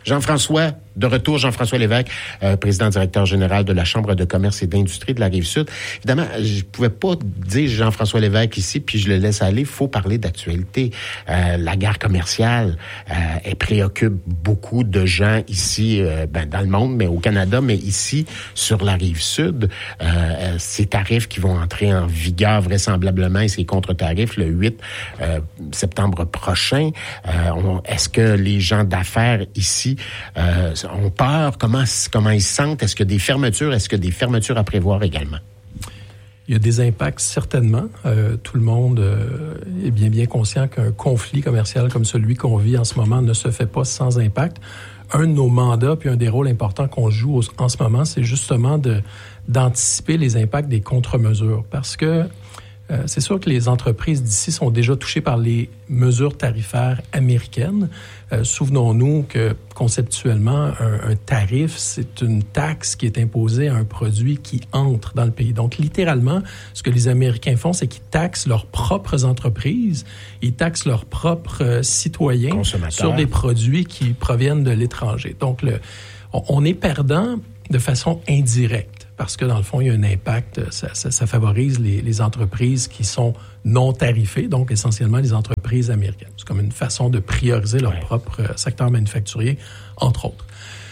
Jean-François, de retour, Jean-François Lévesque, président directeur général de la Chambre de commerce et d'industrie de la Rive-Sud. Évidemment, je pouvais pas dire Jean-François Lévesque ici, puis je le laisse aller. Il faut parler d'actualité. La guerre commerciale, elle préoccupe beaucoup de gens ici, dans le monde, mais au Canada, mais ici, sur la Rive-Sud. Ces tarifs qui vont entrer en vigueur vraisemblablement, et ces contre-tarifs, le 8 septembre prochain. Est-ce que les gens d'affaires ici ont peur? Comment ils se sentent? Est-ce qu'il y a des fermetures? Est-ce qu'il y a des fermetures à prévoir également? Il y a des impacts, certainement. Tout le monde est bien conscient qu'un conflit commercial comme celui qu'on vit en ce moment ne se fait pas sans impact. Un de nos mandats, puis un des rôles importants qu'on joue en ce moment, c'est justement d'anticiper les impacts des contre-mesures. Parce que c'est sûr que les entreprises d'ici sont déjà touchées par les mesures tarifaires américaines. Souvenons-nous que conceptuellement, un tarif, c'est une taxe qui est imposée à un produit qui entre dans le pays. Donc, littéralement, ce que les Américains font, c'est qu'ils taxent leurs propres entreprises, ils taxent leurs propres citoyens sur des produits qui proviennent de l'étranger. Donc, on est perdant de façon indirecte. Parce que, dans le fond, il y a un impact, ça favorise les entreprises qui sont non tarifées, donc essentiellement les entreprises américaines. C'est comme une façon de prioriser leur propre secteur manufacturier, entre autres.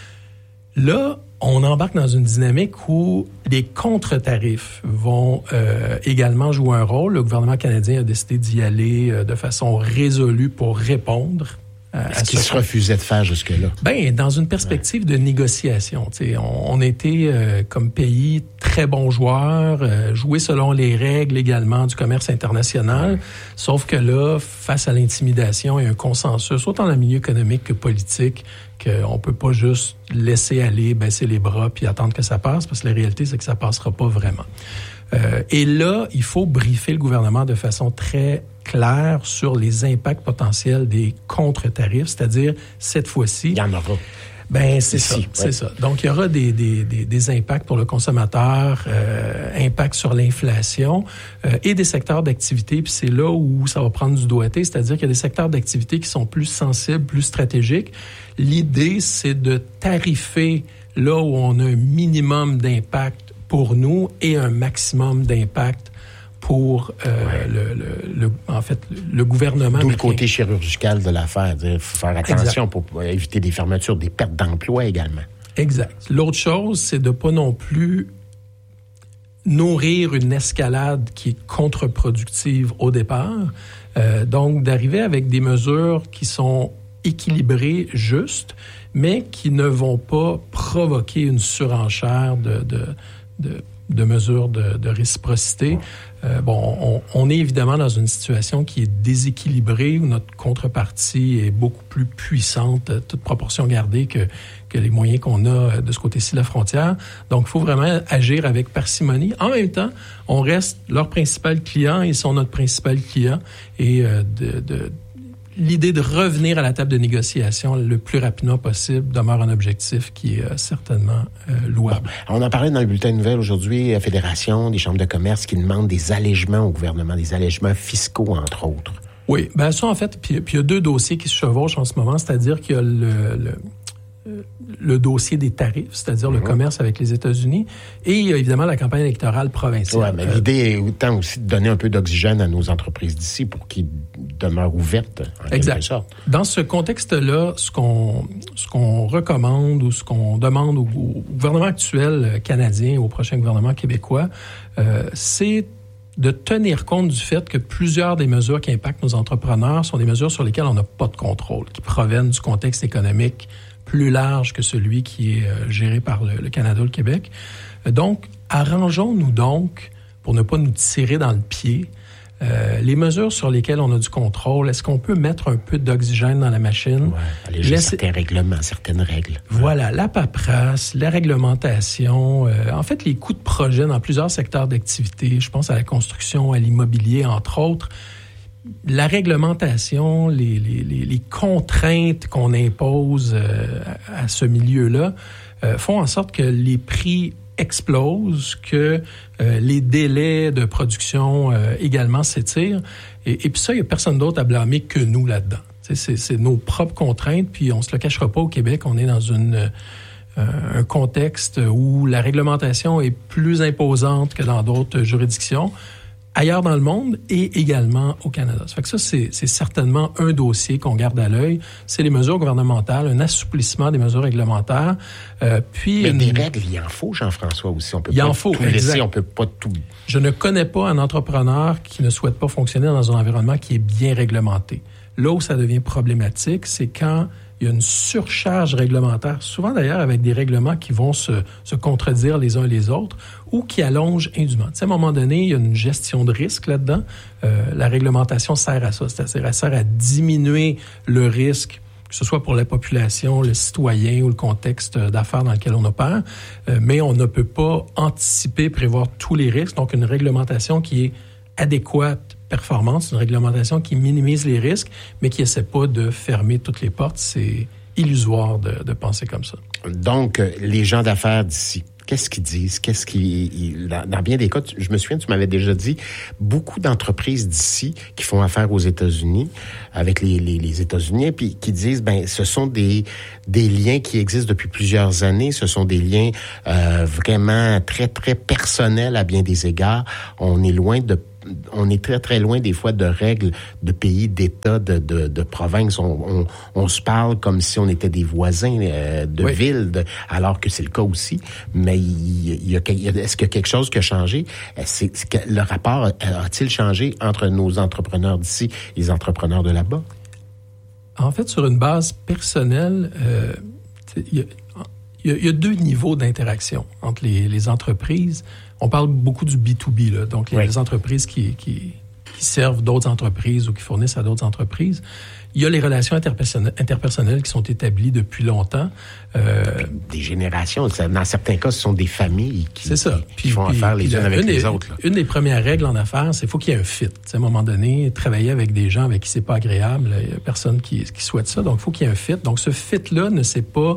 Là, on embarque dans une dynamique où les contre-tarifs vont également jouer un rôle. Le gouvernement canadien a décidé d'y aller de façon résolue pour répondre. Est-ce qu'il se refusait de faire jusque-là? Dans une perspective de négociation. On était, comme pays, très bons joueurs, jouer selon les règles également du commerce international, sauf que là, face à l'intimidation et un consensus, autant dans le milieu économique que politique, qu'on peut pas juste laisser aller, baisser les bras puis attendre que ça passe, parce que la réalité, c'est que ça passera pas vraiment. Et là, il faut briefer le gouvernement de façon très claire sur les impacts potentiels des contre-tarifs, c'est-à-dire, cette fois-ci... Il y en aura. C'est ça. Donc, il y aura des impacts pour le consommateur, impacts sur l'inflation et des secteurs d'activité. Puis c'est là où ça va prendre du doigté, c'est-à-dire qu'il y a des secteurs d'activité qui sont plus sensibles, plus stratégiques. L'idée, c'est de tarifer là où on a un minimum d'impact pour nous et un maximum d'impact pour le gouvernement. D'où le côté chirurgical de l'affaire, il faut faire attention pour éviter des fermetures, des pertes d'emploi également. Exact. L'autre chose, c'est de pas non plus nourrir une escalade qui est contre-productive au départ. Donc, d'arriver avec des mesures qui sont équilibrées, justes, mais qui ne vont pas provoquer une surenchère de mesures de réciprocité. On est évidemment dans une situation qui est déséquilibrée, où notre contrepartie est beaucoup plus puissante, toute proportion gardée, que les moyens qu'on a de ce côté-ci de la frontière. Donc, il faut vraiment agir avec parcimonie. En même temps, on reste leur principal client, ils sont notre principal client, et l'idée de revenir à la table de négociation le plus rapidement possible demeure un objectif qui est certainement louable. On en parlait dans le bulletin de nouvelles aujourd'hui, la Fédération des chambres de commerce qui demande des allègements au gouvernement, des allègements fiscaux, entre autres. Oui, ça, en fait, puis il y a deux dossiers qui se chevauchent en ce moment, c'est-à-dire qu'il y a le dossier des tarifs, c'est-à-dire le commerce avec les États-Unis, et il y a évidemment la campagne électorale provinciale. Oui, mais l'idée est autant aussi de donner un peu d'oxygène à nos entreprises d'ici pour qu'ils demeurent ouvertes, en quelque sorte. Dans ce contexte-là, ce qu'on recommande ou ce qu'on demande au gouvernement actuel canadien, au prochain gouvernement québécois, c'est de tenir compte du fait que plusieurs des mesures qui impactent nos entrepreneurs sont des mesures sur lesquelles on n'a pas de contrôle, qui proviennent du contexte économique plus large que celui qui est géré par le Canada ou le Québec. Donc, arrangeons-nous donc, pour ne pas nous tirer dans le pied, les mesures sur lesquelles on a du contrôle. Est-ce qu'on peut mettre un peu d'oxygène dans la machine? Alléger certains règlements, certaines règles. Voilà, la paperasse, la réglementation, en fait, les coûts de projet dans plusieurs secteurs d'activité, je pense à la construction, à l'immobilier, entre autres. La réglementation, les contraintes qu'on impose à ce milieu-là font en sorte que les prix explosent, que les délais de production également s'étirent. Et puis ça, il n'y a personne d'autre à blâmer que nous là-dedans. C'est nos propres contraintes, puis on se le cachera pas, au Québec, on est dans un contexte où la réglementation est plus imposante que dans d'autres juridictions, ailleurs dans le monde et également au Canada. Ça fait que ça, c'est certainement un dossier qu'on garde à l'œil. C'est les mesures gouvernementales, un assouplissement des mesures réglementaires. Mais des règles, il en faut, Jean-François, aussi. On peut pas tout laisser, on peut pas tout... Je ne connais pas un entrepreneur qui ne souhaite pas fonctionner dans un environnement qui est bien réglementé. Là où ça devient problématique, c'est quand il y a une surcharge réglementaire, souvent d'ailleurs avec des règlements qui vont se contredire les uns les autres ou qui allongent indûment. Tu sais, à un moment donné, il y a une gestion de risque là-dedans. La réglementation sert à ça, c'est-à-dire elle sert à diminuer le risque, que ce soit pour la population, le citoyen ou le contexte d'affaires dans lequel on opère, mais on ne peut pas anticiper, prévoir tous les risques. Donc, une réglementation qui est adéquate, performante, c'est une réglementation qui minimise les risques, mais qui essaie pas de fermer toutes les portes. C'est illusoire de penser comme ça. Donc, les gens d'affaires d'ici, qu'est-ce qu'ils disent? Dans bien des cas, je me souviens, tu m'avais déjà dit, beaucoup d'entreprises d'ici qui font affaire aux États-Unis, avec les États-Unis, puis qui disent, ce sont des liens qui existent depuis plusieurs années. Ce sont des liens vraiment très, très personnels à bien des égards. On est très, très loin des fois de règles de pays, d'États, de provinces. On se parle comme si on était des voisins de villes, alors que c'est le cas aussi. Mais est-ce qu'il y a quelque chose qui a changé? Le rapport a-t-il changé entre nos entrepreneurs d'ici et les entrepreneurs de là-bas? En fait, sur une base personnelle, il y a deux niveaux d'interaction entre les entreprises. On parle beaucoup du B2B, là, donc les entreprises qui servent d'autres entreprises ou qui fournissent à d'autres entreprises. Il y a les relations interpersonnelles qui sont établies depuis longtemps. Des générations. Dans certains cas, ce sont des familles qui font affaire les unes avec les autres. Là. Une des premières règles en affaires, c'est qu'il faut qu'il y ait un fit. À un moment donné, travailler avec des gens avec qui c'est pas agréable, il n'y a personne qui souhaite ça. Donc, il faut qu'il y ait un fit. Donc, ce fit-là ne s'est pas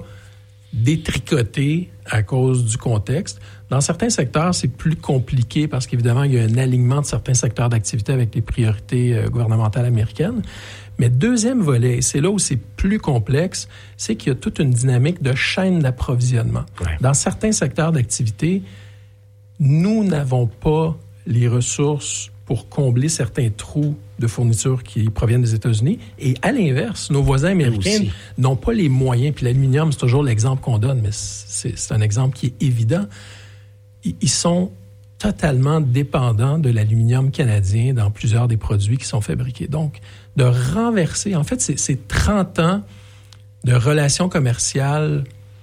détricoté à cause du contexte. Dans certains secteurs, c'est plus compliqué parce qu'évidemment, il y a un alignement de certains secteurs d'activité avec les priorités gouvernementales américaines. Mais deuxième volet, et c'est là où c'est plus complexe, c'est qu'il y a toute une dynamique de chaîne d'approvisionnement. Ouais. Dans certains secteurs d'activité, nous n'avons pas les ressources pour combler certains trous de fournitures qui proviennent des États-Unis. Et à l'inverse, nos voisins américains n'ont pas les moyens. Puis l'aluminium, c'est toujours l'exemple qu'on donne, mais c'est un exemple qui est évident. Ils sont totalement dépendants de l'aluminium canadien dans plusieurs des produits qui sont fabriqués. Donc, de renverser, en fait, c'est 30 ans de relations commerciales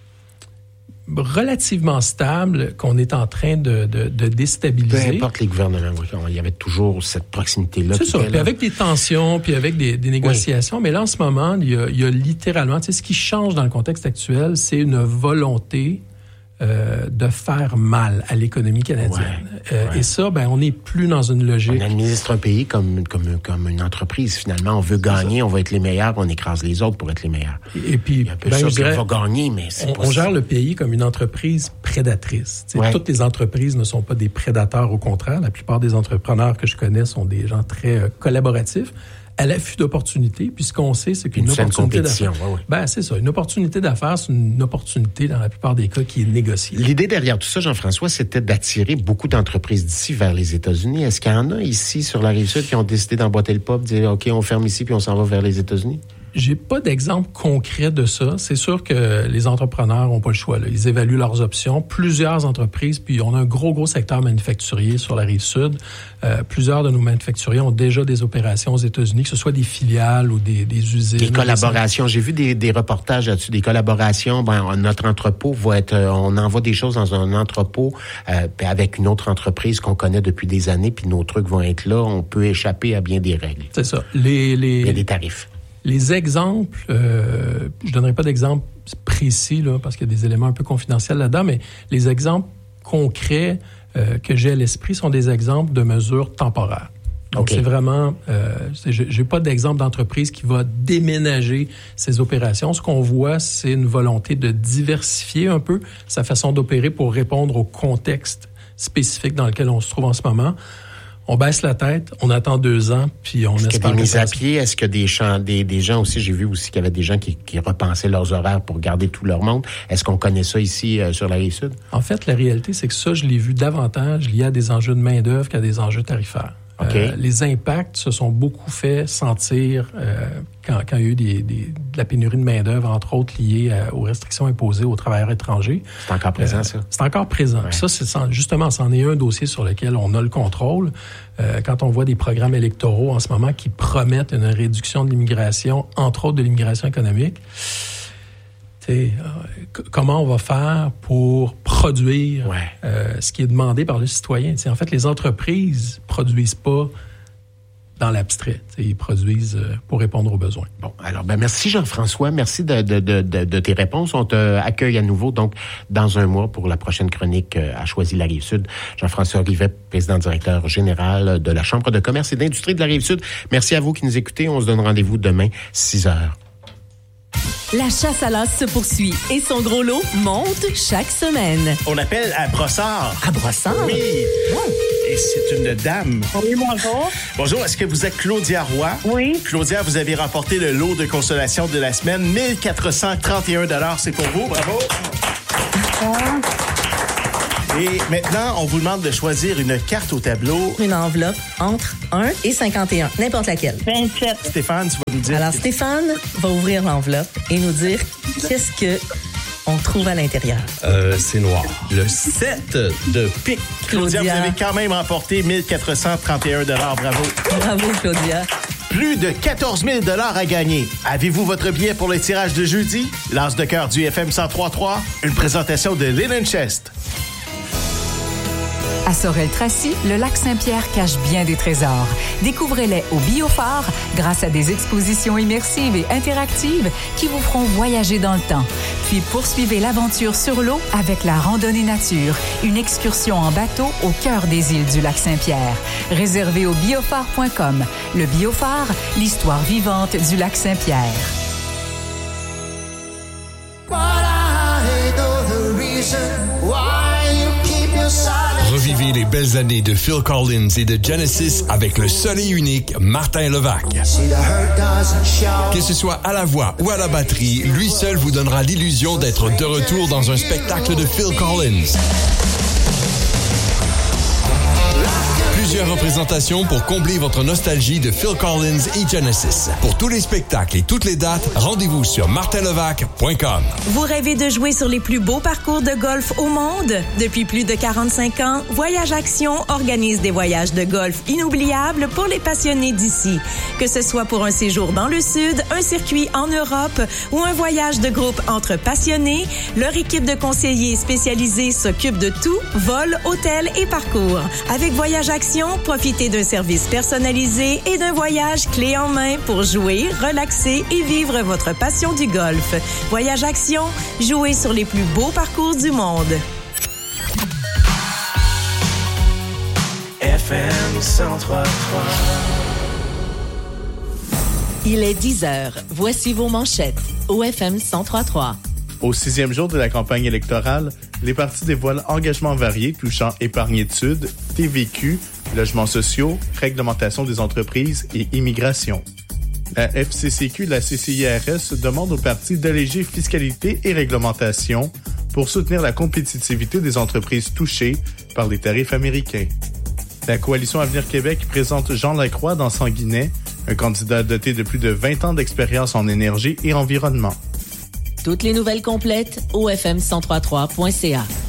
relativement stables qu'on est en train de déstabiliser. Peu importe les gouvernements, il y avait toujours cette proximité-là. C'est ça, puis avec des tensions, puis avec des négociations. Mais là, en ce moment, il y a littéralement, ce qui change dans le contexte actuel, c'est une volonté de faire mal à l'économie canadienne. Et ça, on n'est plus dans une logique. On administre un pays comme une entreprise. Finalement, on veut gagner, on va être les meilleurs, on écrase les autres pour être les meilleurs. Et puis, je dirais, on va gagner, mais on gère le pays comme une entreprise prédatrice. Toutes les entreprises ne sont pas des prédateurs, au contraire. La plupart des entrepreneurs que je connais sont des gens très collaboratifs, à l'affût d'opportunités, puis ce qu'on sait, c'est qu'une opportunité d'affaires... c'est ça. Une opportunité d'affaires, c'est une opportunité, dans la plupart des cas, qui est négociée. L'idée derrière tout ça, Jean-François, c'était d'attirer beaucoup d'entreprises d'ici vers les États-Unis. Est-ce qu'il y en a ici, sur la Rive-Sud, qui ont décidé d'emboîter le pas, de dire, OK, on ferme ici, puis on s'en va vers les États-Unis? J'ai pas d'exemple concret de ça. C'est sûr que les entrepreneurs ont pas le choix, là. Ils évaluent leurs options. Plusieurs entreprises, puis on a un gros secteur manufacturier sur la Rive-Sud. Plusieurs de nos manufacturiers ont déjà des opérations aux États-Unis, que ce soit des filiales ou des usines. Des collaborations. J'ai vu des reportages là-dessus, des collaborations. Notre entrepôt va être... on envoie des choses dans un entrepôt avec une autre entreprise qu'on connaît depuis des années, puis nos trucs vont être là. On peut échapper à bien des règles. C'est ça. Il y a des tarifs. Les exemples, je donnerai pas d'exemple précis là, parce qu'il y a des éléments un peu confidentiels là-dedans, mais les exemples concrets que j'ai à l'esprit sont des exemples de mesures temporaires. Donc, c'est vraiment... j'ai pas d'exemple d'entreprise qui va déménager ses opérations. Ce qu'on voit, c'est une volonté de diversifier un peu sa façon d'opérer pour répondre au contexte spécifique dans lequel on se trouve en ce moment. On baisse la tête, on attend 2 ans, puis on espère que Est-ce qu'il y a des mises à pied? Est-ce que des gens aussi, j'ai vu aussi qu'il y avait des gens qui repensaient leurs horaires pour garder tout leur monde. Est-ce qu'on connaît ça ici sur la Rive-Sud? En fait, la réalité, c'est que ça, je l'ai vu davantage lié à des enjeux de main-d'œuvre qu'à des enjeux tarifaires. Okay. Les impacts se sont beaucoup fait sentir quand il y a eu de la pénurie de main-d'œuvre, entre autres liée aux restrictions imposées aux travailleurs étrangers. C'est encore présent, ça? C'est encore présent. Ouais. Ça, justement, c'en est un dossier sur lequel on a le contrôle. Quand on voit des programmes électoraux en ce moment qui promettent une réduction de l'immigration, entre autres de l'immigration économique, comment on va faire pour produire ce qui est demandé par le citoyen? En fait, les entreprises produisent pas dans l'abstrait. Ils produisent pour répondre aux besoins. Bon, alors merci Jean-François. Merci de tes réponses. On te accueille à nouveau donc dans un mois pour la prochaine chronique à Choisis la Rive-Sud. Jean-François Rivet, président directeur général de la Chambre de commerce et d'industrie de la Rive-Sud. Merci à vous qui nous écoutez. On se donne rendez-vous demain, 6h. La chasse à l'as se poursuit et son gros lot monte chaque semaine. On appelle à Brossard. À Brossard? Oui. Et c'est une dame. Oui, bonjour. Bonjour, est-ce que vous êtes Claudia Roy? Oui. Claudia, vous avez remporté le lot de consolation de la semaine. 1431 $, c'est pour vous. Bravo. Et maintenant, on vous demande de choisir une carte au tableau. Une enveloppe entre 1 et 51, n'importe laquelle. 27. Stéphane, tu vas nous dire. Alors, Stéphane va ouvrir l'enveloppe et nous dire qu'est-ce que on trouve à l'intérieur. C'est noir. Le 7 de pique. Claudia, vous avez quand même remporté 1431 $. Bravo. Bravo, Claudia. Plus de 14 000 $ à gagner. Avez-vous votre billet pour le tirage de jeudi? L'As de cœur du FM 103.3, une présentation de Linen Chest. À Sorel-Tracy, le lac Saint-Pierre cache bien des trésors. Découvrez-les au Biophare grâce à des expositions immersives et interactives qui vous feront voyager dans le temps. Puis poursuivez l'aventure sur l'eau avec la randonnée nature, une excursion en bateau au cœur des îles du lac Saint-Pierre. Réservé au biophare.com. Le Biophare, l'histoire vivante du lac Saint-Pierre. Revivez les belles années de Phil Collins et de Genesis avec le seul et unique Martin Levac. Que ce soit à la voix ou à la batterie, lui seul vous donnera l'illusion d'être de retour dans un spectacle de Phil Collins. Plusieurs représentations pour combler votre nostalgie de Phil Collins et Genesis. Pour tous les spectacles et toutes les dates, rendez-vous sur martinlevac.com. Vous rêvez de jouer sur les plus beaux parcours de golf au monde? Depuis plus de 45 ans, Voyage Action organise des voyages de golf inoubliables pour les passionnés d'ici. Que ce soit pour un séjour dans le Sud, un circuit en Europe ou un voyage de groupe entre passionnés, leur équipe de conseillers spécialisés s'occupe de tout, vol, hôtel et parcours. Avec Voyage Action, profitez d'un service personnalisé et d'un voyage clé en main pour jouer, relaxer et vivre votre passion du golf. Voyage Action, jouez sur les plus beaux parcours du monde. FM 103.3. Il est 10h. Voici vos manchettes au FM 103.3. Au 6e jour de la campagne électorale, les partis dévoilent engagements variés touchant épargne-études, TVQ, logements sociaux, réglementation des entreprises et immigration. La FCCQ et la CCIRS demandent aux partis d'alléger fiscalité et réglementation pour soutenir la compétitivité des entreprises touchées par les tarifs américains. La Coalition Avenir Québec présente Jean Lacroix dans Sanguinet, un candidat doté de plus de 20 ans d'expérience en énergie et environnement. Toutes les nouvelles complètes au fm1033.ca.